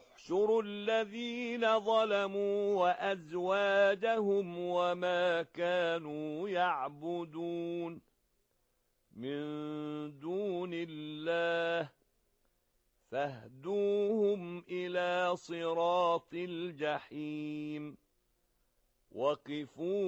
احشروا الذين ظلموا وأزواجهم وما كانوا يعبدون من دون الله فاهدوهم إلى صراط الجحيم وقفوا